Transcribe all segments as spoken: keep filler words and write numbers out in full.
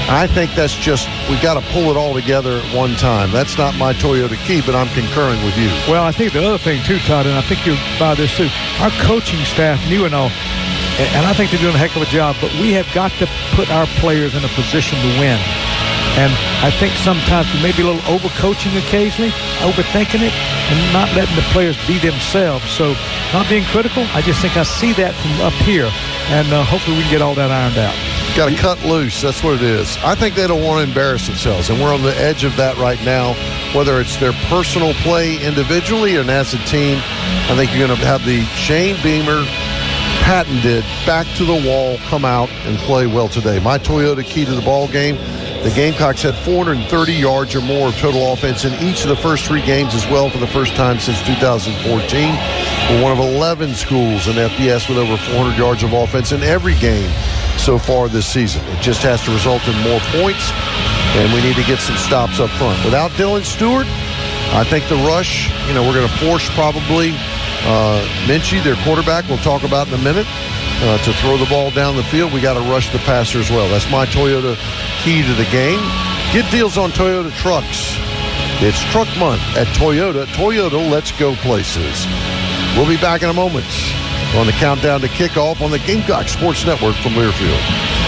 I think that's just, we got to pull it all together at one time. That's not my Toyota key, but I'm concurring with you. Well, I think the other thing too, Todd, and I think you'll buy this too, our coaching staff, new and all, and I think they're doing a heck of a job, but we have got to put our players in a position to win. And I think sometimes we may be a little overcoaching occasionally, overthinking it, and not letting the players be themselves. So not being critical, I just think I see that from up here, and uh, hopefully we can get all that ironed out. Got to cut loose. That's what it is. I think they don't want to embarrass themselves, and we're on the edge of that right now, whether it's their personal play individually and as a team. I think you're going to have the Shane Beamer patented back to the wall, come out and play well today. My Toyota key to the ball game. The Gamecocks had four hundred thirty yards or more of total offense in each of the first three games as well for the first time since two thousand fourteen. We're one of eleven schools in F B S with over four hundred yards of offense in every game so far this season. It just has to result in more points, and we need to get some stops up front. Without Dylan Stewart, I think the rush, you know, we're going to force probably uh, Minchie, their quarterback, we'll talk about in a minute, uh, to throw the ball down the field. We got to rush the passer as well. That's my Toyota key to the game. Get deals on Toyota trucks. It's Truck Month at Toyota. Toyota, let's go places. We'll be back in a moment on the countdown to kickoff on the Gamecock Sports Network from Learfield.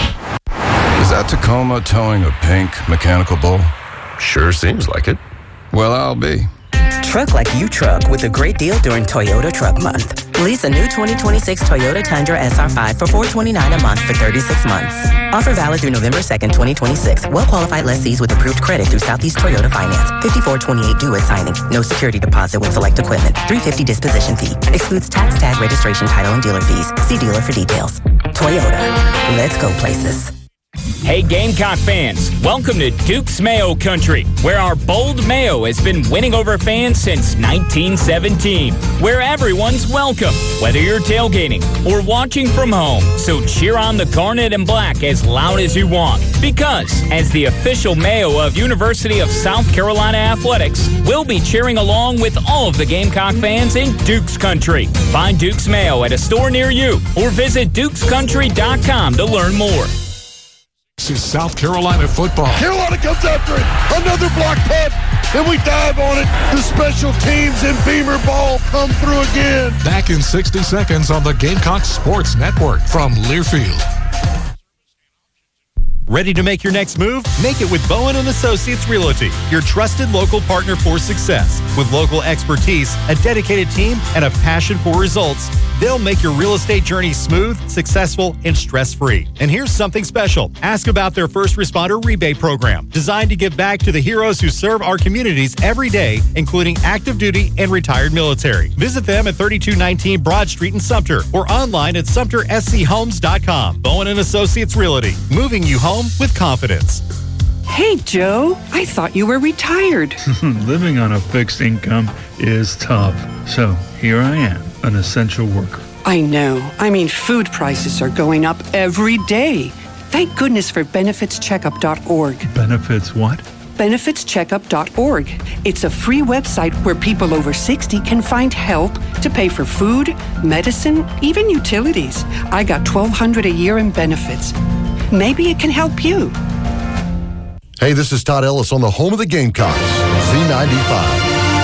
Is that Tacoma towing a pink mechanical bull? Sure seems like it. Well, I'll be. Truck like you truck with a great deal during Toyota Truck Month. Lease a new twenty twenty-six Toyota Tundra S R five for four hundred twenty-nine dollars a month for thirty-six months. Offer valid through November second, twenty twenty-six. Well-qualified lessees with approved credit through Southeast Toyota Finance. fifty-four twenty-eight due at signing. No security deposit with select equipment. three hundred fifty dollars disposition fee. Excludes tax, tag, registration, title, and dealer fees. See dealer for details. Toyota. Let's go places. Hey Gamecock fans, welcome to Duke's Mayo Country, where our bold Mayo has been winning over fans since nineteen seventeen, where everyone's welcome, whether you're tailgating or watching from home. So cheer on the Garnet and Black as loud as you want, because as the official Mayo of University of South Carolina Athletics, we'll be cheering along with all of the Gamecock fans in Duke's Country. Find Duke's Mayo at a store near you or visit dukes country dot com to learn more. This is South Carolina football. Carolina comes after it. Another block punt, and we dive on it. The special teams and Beamer ball come through again. Back in sixty seconds on the Gamecock Sports Network from Learfield. Ready to make your next move? Make it with Bowen and Associates Realty, your trusted local partner for success. With local expertise, a dedicated team, and a passion for results, they'll make your real estate journey smooth, successful, and stress-free. And here's something special. Ask about their first responder rebate program, designed to give back to the heroes who serve our communities every day, including active duty and retired military. Visit them at thirty-two nineteen Broad Street in Sumter or online at sumter s c homes dot com. Bowen and Associates Realty, moving you home with confidence. Hey, Joe, I thought you were retired. Living on a fixed income is tough. So here I am, an essential worker. I know. I mean, food prices are going up every day. Thank goodness for benefits checkup dot org. Benefits what? benefits checkup dot org. It's a free website where people over sixty can find help to pay for food, medicine, even utilities. I got twelve hundred dollars a year in benefits. Maybe it can help you. Hey, this is Todd Ellis on the home of the Gamecocks, Z ninety-five.